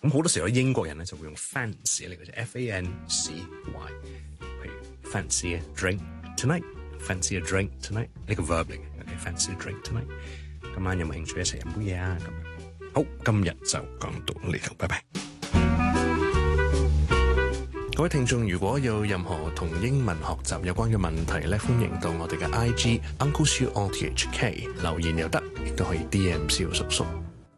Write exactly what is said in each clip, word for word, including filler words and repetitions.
咁好多時候英國人咧就會用 fancy 嚟嘅啫 ，F A N C Y， 譬如 fancy a drink tonight，fancy a drink tonight 呢個 verb 嚟嘅 ，OK，fancy a drink tonight。今晚有冇興趣一齊飲杯嘢啊？咁好，今日就講到呢度，拜拜。各位聽眾，如果有任何同英文學習有關嘅問題咧，歡迎到我哋嘅 I G Uncle Siu O T H K 留言又得，亦都可以 D M 蕭叔叔。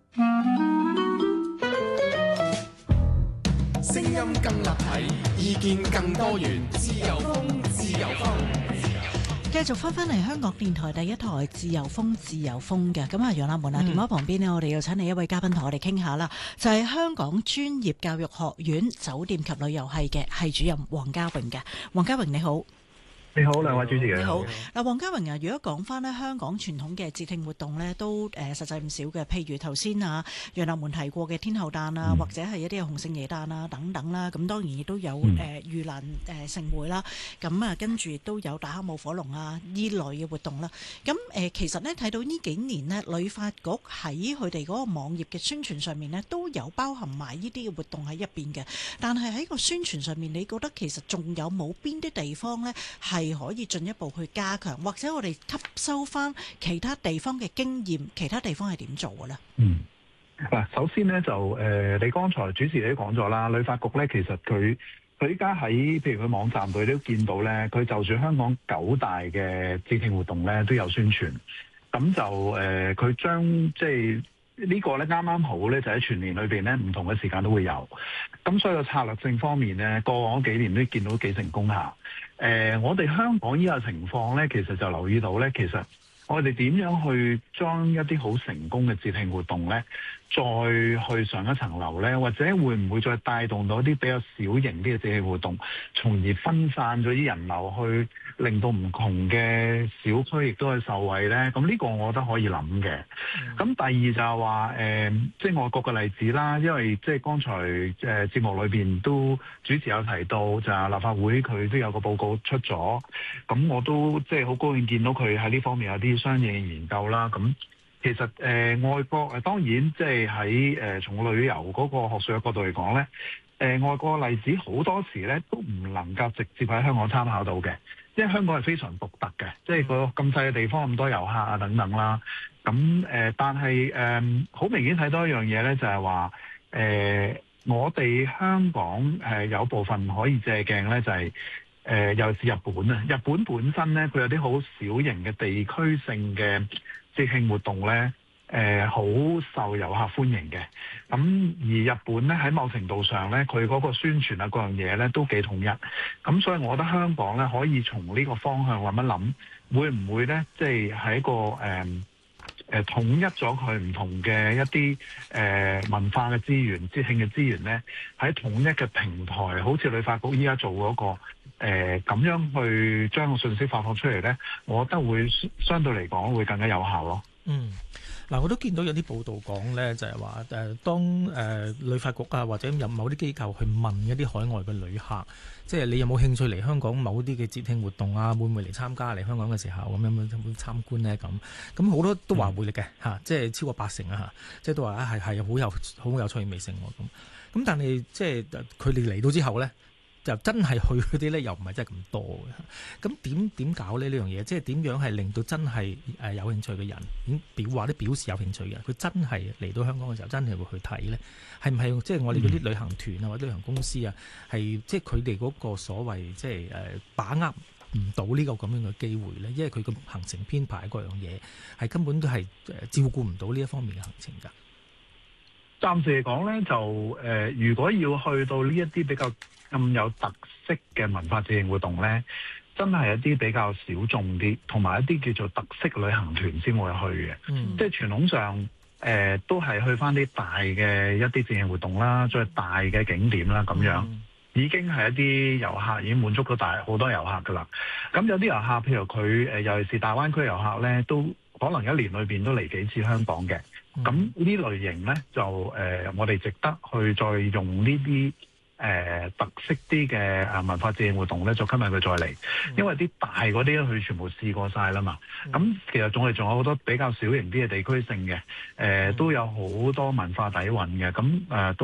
聲音更立體，意見更多元，自由風，自由風。 繼續翻返嚟香港電台第一台自由風自由風嘅，咁啊楊立門啊，電話旁邊呢，我哋又請嚟一位嘉賓同我哋傾下啦，就係、是、香港專業教育學院酒店及旅遊系嘅系主任黃家榮嘅。黃家榮你好。 你好，兩位主持人。 你好。嗱，黃家榮啊，如果講翻呢香港傳統嘅節慶活動呢，都誒、呃、實際唔少嘅。譬如頭先啊，楊立門提過嘅天后誕啊，嗯、或者係一啲洪聖爺誕啊等等啦。咁當然亦都有誒盂蘭誒盛會啦。咁啊，跟住亦都有大坑舞火龍啊依類嘅活動啦。咁誒、呃，其實呢，睇到呢幾年呢，旅發局喺佢哋嗰個網頁嘅宣傳上面呢，都有包含埋呢啲嘅活動喺入邊嘅。但係喺個宣傳上面，你覺得其實仲有冇邊啲地方呢？係係可以進一步去加強，或者我哋吸收翻其他地方嘅經驗，其他地方係點做嘅咧？ 嗯，嗱，首先咧就誒、呃，你剛才主持你都講咗啦，旅發局咧其實佢佢依家喺譬如佢網站度都見到咧，佢就住香港九大嘅節慶活動咧都有宣傳，咁就誒佢將即係。呢個咧啱啱好咧，就喺全年裏邊咧，唔同嘅時間都會有。咁所以個策略性方面咧，過往幾年都見到幾成功下。誒、呃，我哋香港依個情況咧，其實就留意到咧，其實我哋點樣去將一啲好成功嘅節慶活動咧，再去上一層樓咧，或者會唔會再帶動到一啲比較小型啲嘅節慶活動，從而分散咗啲人流去，令到唔同嘅小區亦都係受惠咧。咁呢個我覺得可以諗嘅。咁、嗯、第二就係話誒，即係外國嘅例子啦，因為即係剛才誒、呃、節目裏邊都主持有提到，就係立法會佢都有個報告出咗，咁我都即係好高興見到佢喺呢方面有啲相應嘅研究啦。咁其實誒、呃、外國誒當然即係喺誒從旅遊嗰個學術嘅角度嚟講咧，誒、呃、外國嘅例子好多時咧都唔能夠直接喺香港參考到嘅，因為香港係非常獨特嘅，即係個咁細嘅地方咁多遊客啊等等啦。咁誒、呃，但係誒好明顯睇到一樣嘢咧，就係話誒我哋香港誒、呃、有部分可以借鏡咧，就係、是、誒、呃、尤其是日本啊。日本本身咧，佢有啲好小型嘅地區性嘅節慶活動咧，誒好受遊客歡迎嘅。咁而日本咧喺某程度上咧，佢嗰個宣傳啊嗰樣嘢咧都幾統一。咁所以我覺得香港咧可以從呢個方向諗一諗，會唔會咧即係喺一個誒誒、呃、統一咗佢唔同嘅一啲誒、呃、文化嘅資源、節慶嘅資源咧，喺統一嘅平台，好似旅發局依家做嗰、那個。誒咁、呃、樣去將個信息發放出嚟咧，我覺得會相對嚟講會更加有效咯。 嗯，嗱，我都見到有啲報道講咧，就係話誒，當誒旅發局啊，或者有某啲機構去問一啲海外嘅旅客，即係你有冇興趣嚟香港某啲嘅節慶活動啊？會唔會嚟參加嚟香港嘅時候咁樣會唔會參觀咧？咁咁好多都話會嘅嚇、嗯啊，即係超過八成啊嚇，即係都話啊係係好有好有趣味性喎咁。咁但係即係佢哋嚟到之後咧。就真係去嗰啲咧，又唔係真係咁多嘅。咁點點搞咧呢樣嘢？即係點樣係令到真係誒有興趣嘅人，表話啲表示有興趣嘅，佢真係嚟到香港嘅時候，真係會去睇咧？係唔係即係我哋嗰啲旅行團啊，或者旅行公司啊，係即係佢哋嗰個所謂即係誒把握唔到呢個咁樣嘅機會咧？因為佢個行程編排嗰樣嘢係根本都係照顧唔到呢一方面嘅行程㗎。 暫時嚟講咧，就誒、呃，如果要去到呢一啲比較咁有特色嘅文化節慶活動咧，真係一啲比較小眾啲，同埋一啲叫做特色旅行團先會去嘅。嗯，即係傳統上誒、呃、都係去返啲大嘅一啲節慶活動啦，再大嘅景點啦，咁樣、嗯、已經係一啲遊客已經滿足到大好多遊客㗎喇。咁有啲遊客，譬如佢誒，尤其是大灣區遊客咧，都可能一年裏邊都嚟幾次香港嘅。咁呢、嗯、類型咧就誒、呃，我哋值得去再用呢啲誒特色啲嘅誒文化節慶活動咧，就吸引佢再嚟。嗯、因為啲大嗰啲佢全部試過晒啦嘛。咁、嗯、其實仲係仲有好多比較小型啲嘅地區性嘅，誒、呃、都有好多文化底蘊嘅。咁誒、呃、都。